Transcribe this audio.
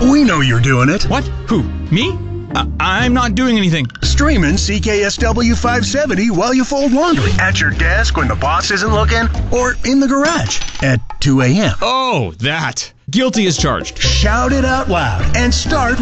We know you're doing it. What? Who? Me? I'm not doing anything. Streaming CKSW 570 while you fold laundry. At your desk when the boss isn't looking. Or in the garage at 2 a.m. Oh, that. Guilty as charged. Shout it out loud and start